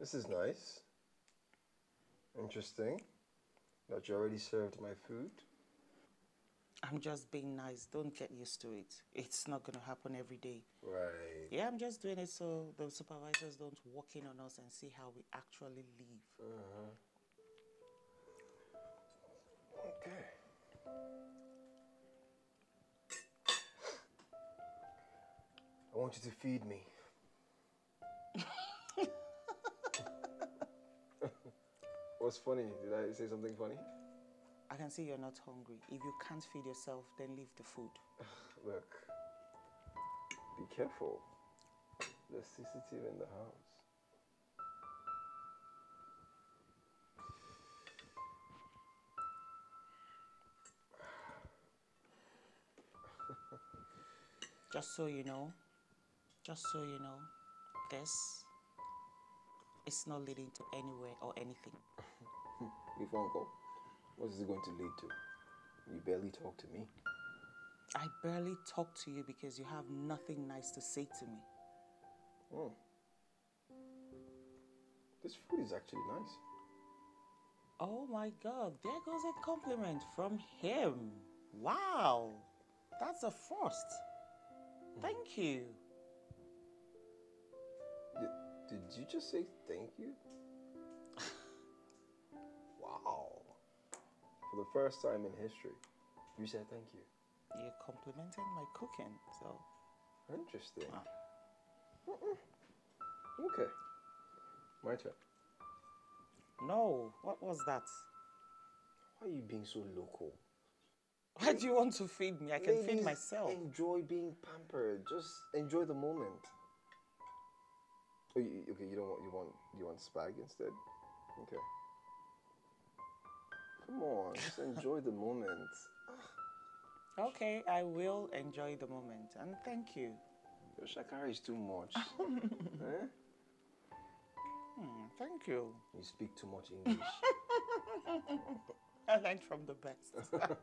This is nice. Interesting. That you already served my food. I'm just being nice. Don't get used to it. It's not going to happen every day. Right. Yeah, I'm just doing it so the supervisors don't walk in on us and see how we actually live. Okay. I want you to feed me. What's funny? Did I say something funny? I can see you're not hungry. If you can't feed yourself, then leave the food. Look, be careful. There's CCTV in the house. Just so you know, this is not leading to anywhere or anything. If uncle, what is it going to lead to? You barely talk to me. I barely talk to you because you have nothing nice to say to me. This food is actually nice. Oh my God, there goes a compliment from him. Wow, that's a first. Thank you. Did you just say thank you? Wow. For the first time in history, you said thank you. You complimented my cooking, so. Interesting. Okay. My turn. No, what was that? Why are you being so local? Why do you want to feed me? I can feed myself. Enjoy being pampered. Just enjoy the moment. Oh, okay, you want spag instead? Okay. Come on, just enjoy the moment. Okay, I will enjoy the moment, and thank you. Your shakara is too much. Eh? Thank you. You speak too much English. I learned from the best.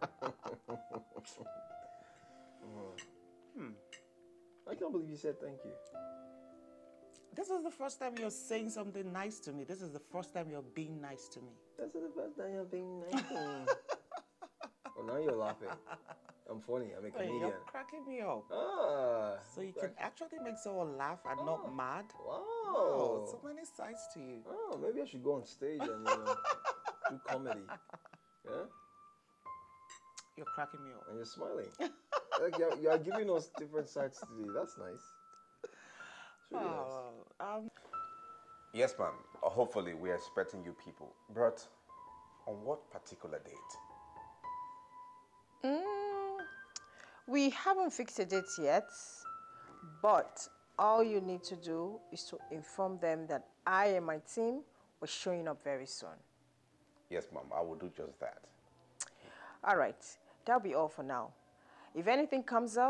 I can't believe you said thank you. This is the first time you're saying something nice to me. This is the first time you're being nice to me. That's the first time you're being nice to me. Oh, now you're laughing. I'm funny. I'm a comedian. You're cracking me up. Ah. So you can actually make someone laugh and not mad? Wow. Wow, so many sides to you. Oh, maybe I should go on stage and do comedy. Yeah? You're cracking me up. And you're smiling. Like you're giving us different sides today. That's nice. It's really nice. Yes, ma'am. Hopefully, we're expecting you people. But on what particular date? We haven't fixed a date yet, but all you need to do is to inform them that I and my team were showing up very soon. Yes, ma'am. I will do just that. All right, that'll be all for now. If anything comes up,